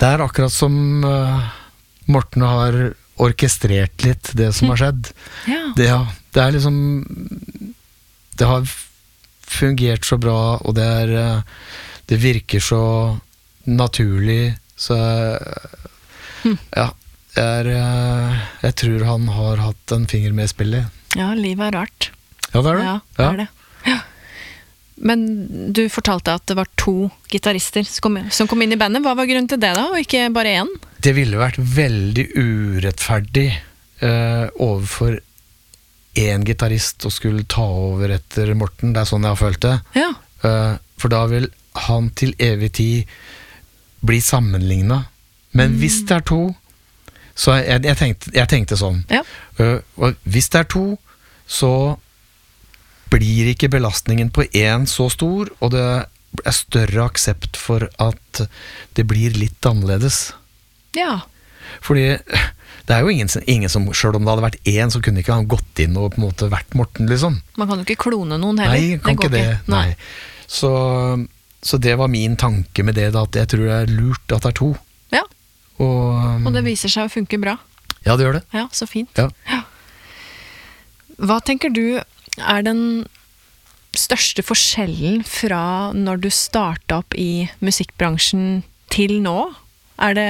Det akkurat som Morten har orkestrert litt det som har skjedd. Ja. Det liksom det har fungert så bra, og det virker så naturlig, så ja, jeg tror han har hatt en finger med i spillet. Ja, livet rart. Ja, det det. Ja, det det. Ja. Men du fortalte at det var 2 gitarister som kom inn i bandet. Hva var grunnen til det da, og ikke bare 1? Det ville vært veldig urettferdig overfor en gitarist og skulle ta over etter Morten. Det sånn jeg har følt det. Ja. For da vil han til evig tid bli sammenlignet. Men hvis det 2, så jeg tenkte sånn. Ja. Og hvis det 2, så blir ikke belastningen på en så stor, og det større aksept for at det blir litt annerledes. Ja. Fordi det jo ingen som, selv om det hadde vært en, så kunne ikke han gått inn og på en måte vært Morten, liksom. Man kan jo ikke klone noen heller. Nei, kan ikke det. Nei. Så det var min tanke med det, da, at jeg tror det lurt at det 2. Ja. Og det viser seg å funke bra. Ja, det gjør det. Ja, så fint. Ja. Hva tenker du den største forskjellen fra når du startet opp i musikkbransjen til nå? Det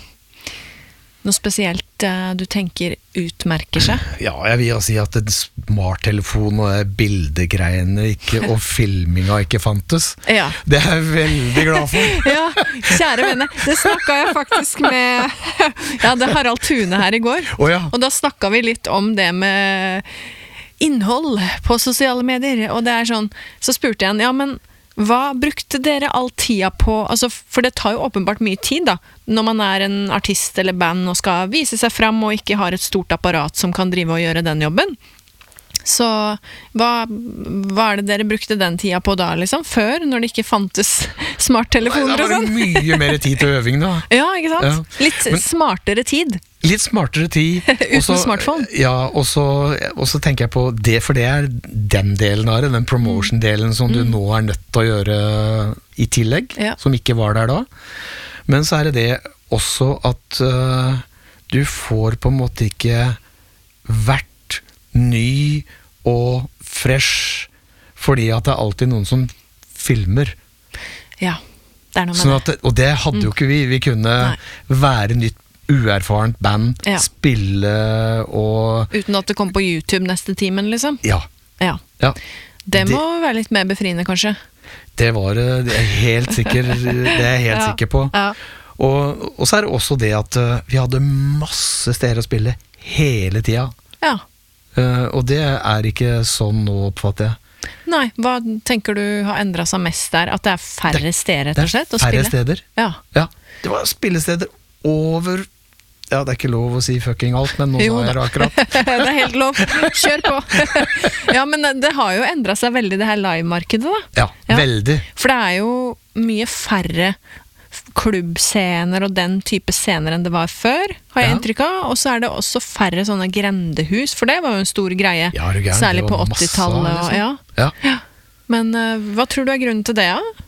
noe spesielt du tenker utmerker seg? Ja, jeg vil si at en smarttelefon og bildegreiene ikke, og filminga ikke fantes. Ja. Det jeg veldig glad for. Ja, kjære venner, det snakket jeg faktisk med det Harald Thune her i går. Ja. Og da snakket vi litt om det med innhold på sosiale medier, og det sånn, så spurte jeg han, ja, men hva brukte dere all tida på, altså, for det tar jo åpenbart mye tid da, når man en artist eller band og skal vise seg fram og ikke har et stort apparat som kan drive og gjøre den jobben. Så hva det dere brukte den tida på da, liksom, før, når det ikke fantes smarttelefoner og sånn? Det var mye mer tid til øving da. Ja, ikke sant? Ja. Litt smartere tid. Litt smartere tid. Uten smartphone. Ja, og så tenker jeg på det, for det den delen av det, den promotion-delen som du nå nødt til å gjøre i tillegg, som ikke var der da. Men så det også at du får på en måte ikke vært ny og fresh, fordi at det alltid noen som filmer. Ja, det noe med sånn at, og det hadde jo ikke vi. Vi kunne være nytt, uerfarent band, spille og uten at det kom på YouTube neste timen, liksom? Ja. Det må være litt mer befriende, kanskje? Det var det helt sikker, det jeg helt sikker på. Ja. Og så det også det at vi hadde masse steder å spille hele tida. Ja. Og det ikke sånn nå, oppfatter jeg. Nei, hva tenker du har endret seg mest der? At det færre steder, rett og slett, å spille? Færre steder. Ja. Det var spillesteder over. Ja, det ikke lov å si fucking alt, men nå sa jeg det akkurat. Det helt lov. Kjør på. Ja, men det har jo endret seg veldig, det her live-markedet, da. Ja, veldig. For det jo mye færre klubbscener og den type scener enn det var før, har jeg inntrykk av, og så det også færre sånne grendehus, for det var jo en stor greie, særlig på 80-tallet. Liksom. Ja. Men hva tror du grunnen til det, da?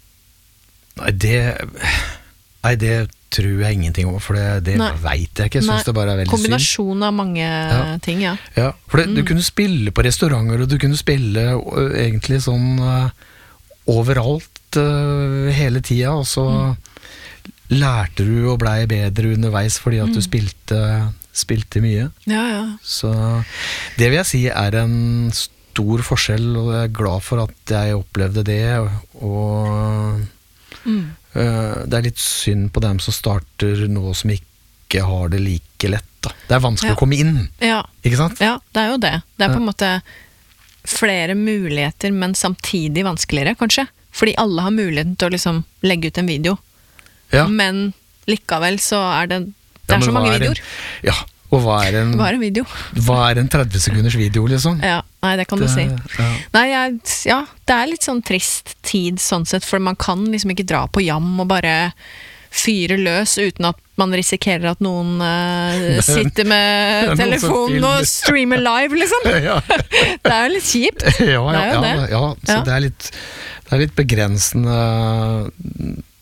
Nei, det tror jeg ingenting om, for det vet jeg ikke. Jeg synes det bare veldig synd. Kombinasjon av mange ting, ja. Ja, for du kunne spille på restauranter, og du kunne spille egentlig sånn overalt hele tida, og så lærte du og blei bedre underveis fordi at du spilte mye. Ja. Så det vil jeg si en stor forskjell, og jeg glad for at jeg opplevde det, og det litt synd på dem som starter nå som ikke har det like lett da. Det vanskelig å komme inn, ikke sant? Ja, det jo det. Det på en måte flere muligheter, men samtidig vanskeligere, kanskje. Fordi alle har muligheten til å liksom legge ut en video. Ja. Men likevel så det så mange videoer. Ja, og hva en video? Hva en 30 sekunders video, liksom? Ja, nei, det kan du si. Ja. Nei, det litt sånn trist tid sånn sett, for man kan liksom ikke dra på jam og bare fyre løs uten at man risikerer at noen sitter med telefonen og streamer live, liksom. Ja. Det litt kjipt. Ja, så det litt begrensende